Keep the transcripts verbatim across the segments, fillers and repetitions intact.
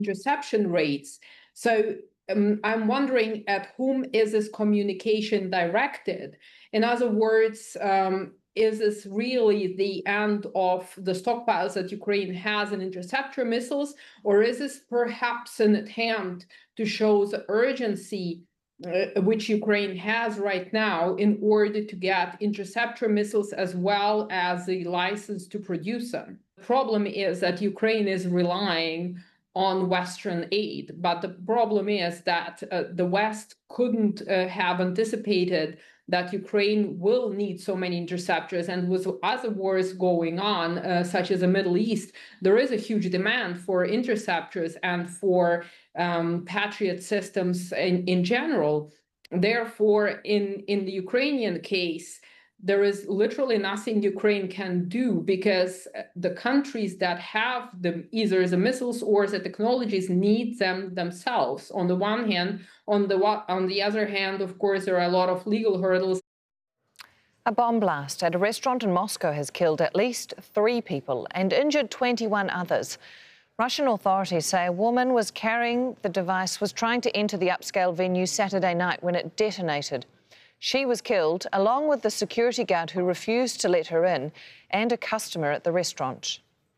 interception rates. So um, I'm wondering at whom is this communication directed? In other words, um, is this really the end of the stockpiles that Ukraine has in interceptor missiles, or is this perhaps an attempt to show the urgency uh, which Ukraine has right now in order to get interceptor missiles as well as the license to produce them? The problem is that Ukraine is relying on Western aid, but the problem is that uh, the West couldn't uh, have anticipated that Ukraine will need so many interceptors, and with other wars going on, uh, such as the Middle East, there is a huge demand for interceptors and for um, Patriot systems in, in general. Therefore, in, in the Ukrainian case, there is literally nothing Ukraine can do, because the countries that have the either the missiles or the technologies need them themselves. On the one hand, on the on the other hand, of course, there are a lot of legal hurdles. A bomb blast at a restaurant in Moscow has killed at least three people and injured twenty-one others. Russian authorities say a woman was carrying the device, was trying to enter the upscale venue Saturday night when it detonated. She was killed, along with the security guard who refused to let her in and a customer at the restaurant.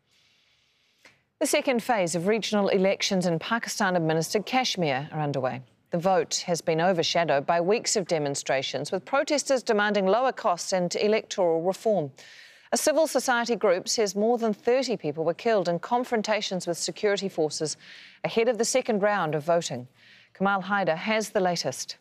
The second phase of regional elections in Pakistan-administered Kashmir are underway. The vote has been overshadowed by weeks of demonstrations, with protesters demanding lower costs and electoral reform. A civil society group says more than thirty people were killed in confrontations with security forces ahead of the second round of voting. Kamal Haider has the latest.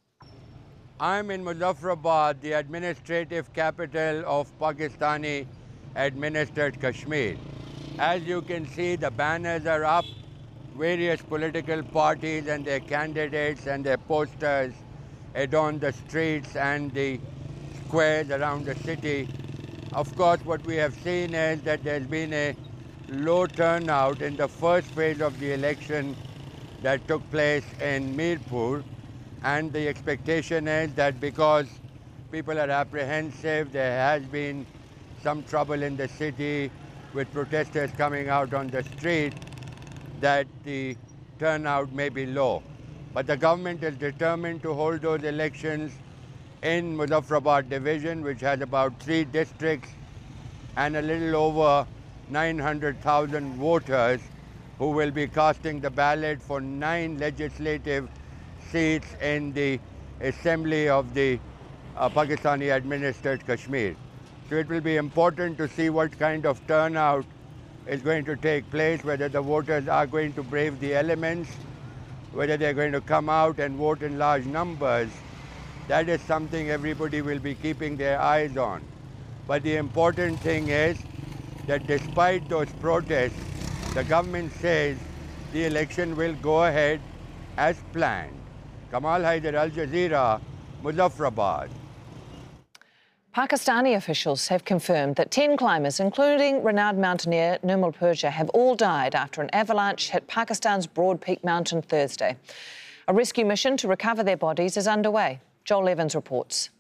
I'm in Muzaffarabad, the administrative capital of Pakistani-administered Kashmir. As you can see, the banners are up, various political parties and their candidates and their posters adorn the streets and the squares around the city. Of course, what we have seen is that there's been a low turnout in the first phase of the election that took place in Mirpur. And the expectation is that because people are apprehensive, there has been some trouble in the city with protesters coming out on the street, that the turnout may be low. But the government is determined to hold those elections in Muzaffarabad division, which has about three districts and a little over nine hundred thousand voters who will be casting the ballot for nine legislative seats in the assembly of the uh, Pakistani-administered Kashmir. So it will be important to see what kind of turnout is going to take place, whether the voters are going to brave the elements, whether they're going to come out and vote in large numbers. That is something everybody will be keeping their eyes on. But the important thing is that despite those protests, the government says the election will go ahead as planned. Kamal Haider, Al Jazeera, Muzaffarabad. Pakistani officials have confirmed that ten climbers, including renowned mountaineer Nirmal Purja, have all died after an avalanche hit Pakistan's Broad Peak Mountain Thursday. A rescue mission to recover their bodies is underway. Joel Evans reports.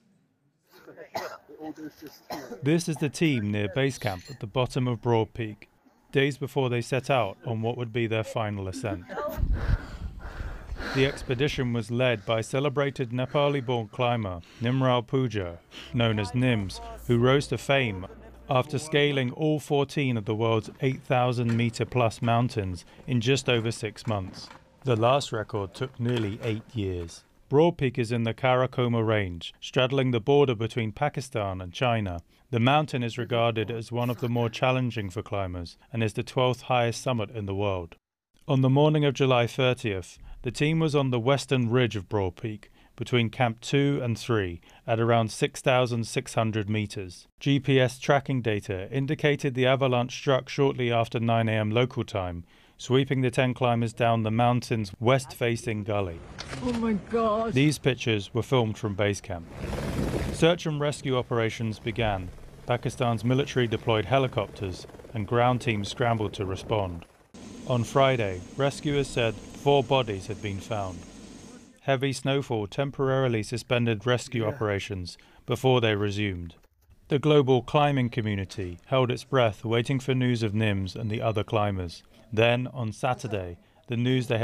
This is the team near base camp at the bottom of Broad Peak, days before they set out on what would be their final ascent. The expedition was led by celebrated Nepali-born climber Nirmal Purja, known as Nims, who rose to fame after scaling all fourteen of the world's eight thousand metre plus mountains in just over six months. The last record took nearly eight years. Broad Peak is in the Karakoram range, straddling the border between Pakistan and China. The mountain is regarded as one of the more challenging for climbers and is the twelfth highest summit in the world. On the morning of July thirtieth, the team was on the western ridge of Broad Peak, between Camp two and three, at around six thousand six hundred metres. G P S tracking data indicated the avalanche struck shortly after nine a m local time, sweeping the ten climbers down the mountain's west-facing gully. Oh my God! These pictures were filmed from base camp. Search and rescue operations began. Pakistan's military deployed helicopters and ground teams scrambled to respond. On Friday, rescuers said four bodies had been found. Heavy snowfall temporarily suspended rescue yeah. operations before they resumed. The global climbing community held its breath waiting for news of Nims and the other climbers. Then, on Saturday, the news they had